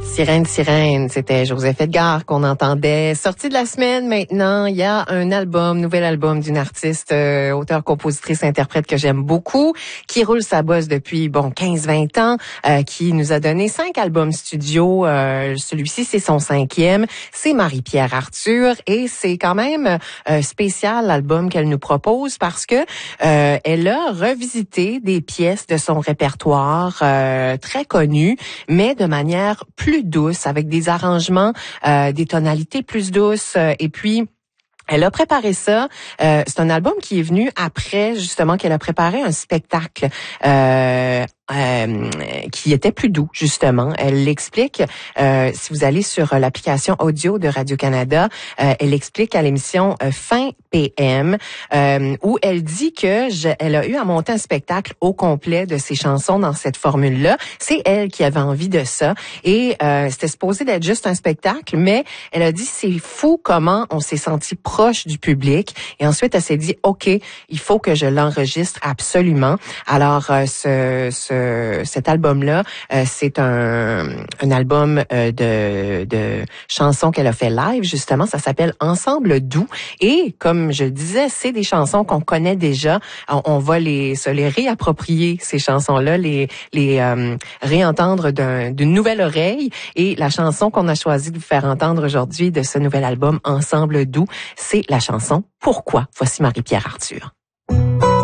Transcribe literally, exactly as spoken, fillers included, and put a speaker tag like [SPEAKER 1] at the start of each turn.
[SPEAKER 1] Sirène, sirène, c'était Joseph Edgar qu'on entendait. Sortie de la semaine maintenant, il y a un album, nouvel album d'une artiste, euh, auteure, compositrice, interprète que j'aime beaucoup, qui roule sa bosse depuis, bon, quinze vingt ans, euh, qui nous a donné cinq albums studio. Euh, celui-ci, c'est son cinquième. C'est Marie-Pierre Arthur et c'est quand même euh, spécial l'album qu'elle nous propose parce que euh, elle a revisité des pièces de son répertoire euh, très connues, mais de manière plus douce, avec des arrangements, euh, des tonalités plus douces. Euh, et puis, elle a préparé ça. Euh, c'est un album qui est venu après, justement, qu'elle a préparé un spectacle euh, euh, qui était plus doux, justement. Elle l'explique, euh, si vous allez sur l'application audio de Radio-Canada, euh, elle explique à l'émission euh, Fin P M, euh, où elle dit que je, elle a eu à monter un spectacle au complet de ses chansons dans cette formule-là. C'est elle qui avait envie de ça. Et euh, c'était supposé d'être juste un spectacle, mais elle a dit, c'est fou comment on s'est senti proche du public. Et ensuite, elle s'est dit, OK, il faut que je l'enregistre absolument. Alors, euh, ce, ce cet album-là, euh, c'est un, un album euh, de, de chansons qu'elle a fait live, justement. Ça s'appelle Ensemble doux. Et comme je le disais, c'est des chansons qu'on connaît déjà. On, on va les se les réapproprier, ces chansons-là, les, les euh, réentendre d'un, d'une nouvelle oreille. Et la chanson qu'on a choisi de vous faire entendre aujourd'hui de ce nouvel album Ensemble doux, c'est la chanson Pourquoi? Voici Marie-Pierre Arthur.